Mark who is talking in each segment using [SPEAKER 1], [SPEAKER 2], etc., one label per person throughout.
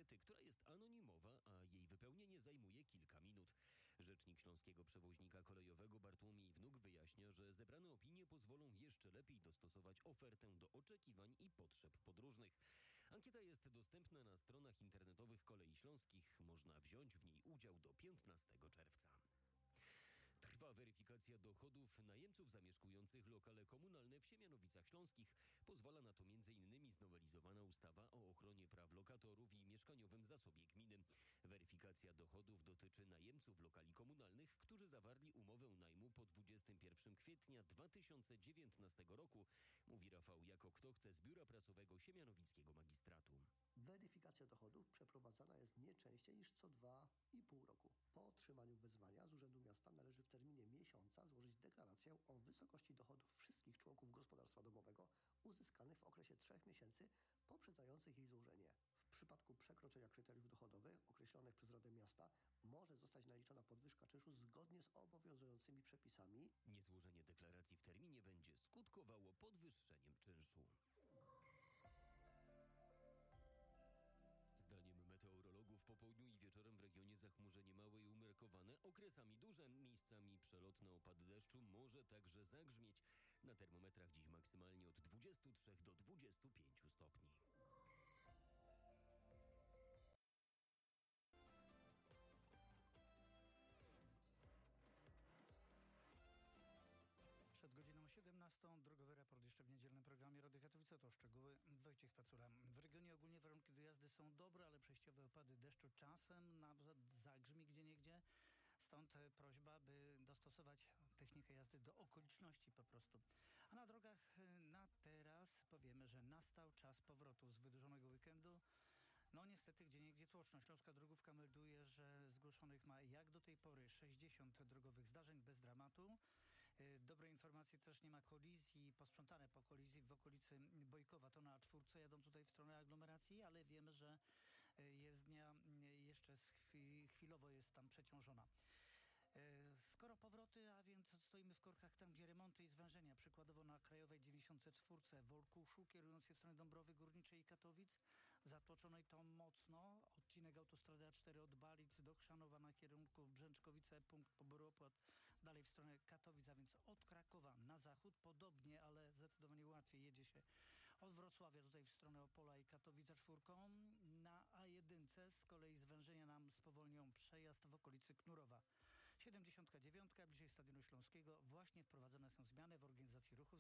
[SPEAKER 1] ankiety, która jest anonimowa, a jej wypełnienie zajmuje kilka minut. Rzecznik Śląskiego Przewoźnika Kolejowego Bartłomiej Wnuk wyjaśnia, że zebrane opinie pozwolą jeszcze lepiej dostosować ofertę do oczekiwań i potrzeb podróżnych. Ankieta jest dostępna na stronach internetowych Kolei Śląskich. Można wziąć w niej udział do 15 czerwca. Trwa weryfikacja dochodów najemców zamieszkujących lokale komunalne w Siemianowicach Śląskich. Pozwala na to m.in. znowelizowana ustawa o ochronie praw lokatorów i mieszkaniowym zasobie gminy. Weryfikacja dochodów dotyczy najemców lokali komunalnych, którzy zawarli umowę najmu po 21 kwietnia 2019 roku, mówi Rafał Jako-Ktochce z Biura Prasowego Siemianowickiego Magistratu.
[SPEAKER 2] Weryfikacja dochodów przeprowadzana jest nie częściej niż co 2,5 roku. Po otrzymaniu wezwania z Urzędu Miasta należy w terminie miesiąca złożyć deklarację o wysokości dochodów wszystkich członków gospodarstwa domowego uzyskanych w okresie 3 miesięcy poprzedzających jej złożenie. W przypadku przekroczenia kryteriów dochodowych określonych przez Radę Miasta może zostać naliczona podwyżka czynszu zgodnie z obowiązującymi przepisami.
[SPEAKER 1] Niezłożenie deklaracji w terminie będzie skutkowało podwyższeniem czynszu. Zdaniem meteorologów po południu i wieczorem w regionie zachmurzenie małe i umiarkowane, okresami duże, miejscami przelotne opady deszczu, może także zagrzmieć. Na termometrach dziś maksymalnie od 23 do 25 stopni.
[SPEAKER 3] Przed godziną 17 drogowy raport jeszcze w niedzielnym programie Rady Katowice. To szczegóły. Wojciech Pacula. W regionie ogólnie warunki do jazdy są dobre, ale przejściowe opady deszczu czasem nawet zagrzmi gdzieniegdzie. Stąd prośba, by dostosować technikę jazdy do okoliczności po prostu. A na drogach na teraz powiemy, że nastał czas powrotu z wydłużonego weekendu. No niestety gdzieniegdzie tłoczno. Śląska Drogówka melduje, że zgłoszonych ma jak do tej pory 60 drogowych zdarzeń bez dramatu. Dobre informacje też, nie ma kolizji, posprzątane po kolizji w okolicy Bojkowa. To na A4 jadą tutaj w stronę aglomeracji, ale wiemy, że jezdnia jeszcze chwilowo jest tam przeciążona. Skoro powroty, a więc stoimy w korkach tam, gdzie remonty i zwężenia, przykładowo na Krajowej 94 w Olkuszu, kierując się w stronę Dąbrowy Górniczej i Katowic, zatłoczonej to mocno. Odcinek autostrady A4 od Balic do Chrzanowa na kierunku Brzęczkowice, punkt poboru opłat, dalej w stronę Katowic, a więc od Krakowa na zachód, podobnie, ale zdecydowanie łatwiej jedzie się od Wrocławia tutaj w stronę Opola i Katowice czwórką. Na A1 z kolei zwężenia nam spowolnią przejazd w okolicy Knurowa. 79, bliżej Stadionu Śląskiego, właśnie wprowadzone są zmiany w organizacji ruchu.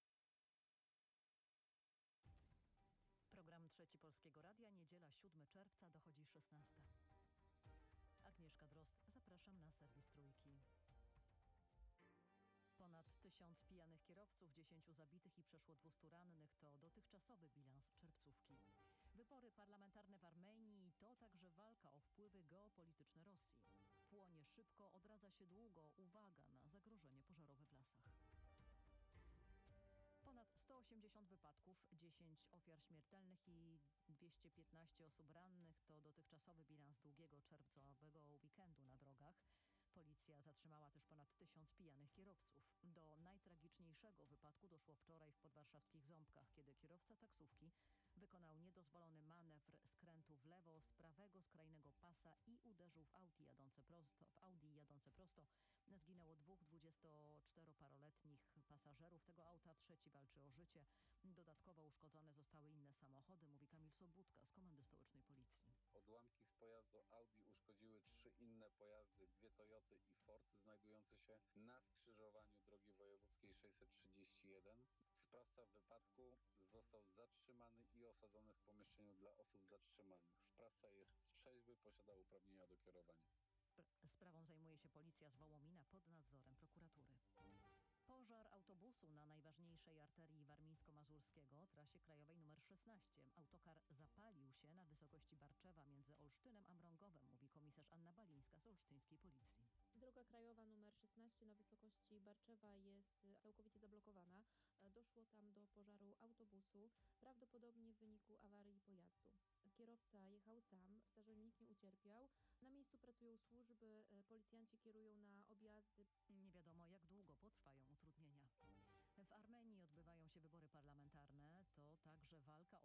[SPEAKER 4] Program Trzeci Polskiego Radia, niedziela 7 czerwca, dochodzi 16. Agnieszka Drozd, zapraszam na serwis Trójki. Ponad 1000 pijanych kierowców, 10 zabitych i przeszło 200 rannych to dotychczasowy bilans czerwcówki. Wybory parlamentarne w Armenii to także walka o wpływy geopolityczne Rosji. Płonie szybko, odradza się długo. Uwaga na zagrożenie pożarowe w lasach. Ponad 180 wypadków, 10 ofiar śmiertelnych i 215 osób rannych to dotychczasowy bilans długiego czerwcowego weekendu na drogach. Policja zatrzymała też ponad 1000 pijanych kierowców. Do najtragiczniejszego wypadku doszło wczoraj w podwarszawskich Ząbkach, kiedy kierowca taksówki wykonał niedozwolony manewr skrętu w lewo z prawego skrajnego pasa i uderzył w Audi jadące prosto. Zginęło 2 24-paroletnich pasażerów tego auta, trzeci walczy o życie. Dodatkowo uszkodzone zostały inne samochody, mówi Kamil Sobudka z Komendy Stołecznej Policji.
[SPEAKER 5] Odłamki z pojazdu Audi uszkodziły 3 inne pojazdy, 2 Toyoty i Ford znajdujące się na skrzyżowaniu drogi wojewódzkiej 631. Sprawca wypadku został zatrzymany i osadzony w pomieszczeniu dla osób zatrzymanych. Sprawca jest trzeźwy, posiada uprawnienia do kierowania.
[SPEAKER 4] Sprawą zajmuje się policja z Wołomina pod nadzorem prokuratury. Pożar autobusu na najważniejszej arterii warmińsko-mazurskiego, trasie krajowej nr 16. Autokar zapalił się na wysokości Barczewa między Olsztynem a Mrągowem, mówi komisarz Anna Balińska z olsztyńskiej policji.
[SPEAKER 6] Droga krajowa nr 16 na wysokości Barczewa jest całkowicie zablokowana. Doszło tam do pożaru autobusu, prawdopodobnie w wyniku awarii pojazdu. Kierowca jechał sam, w zdarzeniu nikt nie ucierpiał. Na miejscu pracują służby, policjanci kierują na objazdy.
[SPEAKER 4] Nie wiadomo, jak długo potrwają utrudnienia. W Armenii odbywają się wybory parlamentarne, to także walka o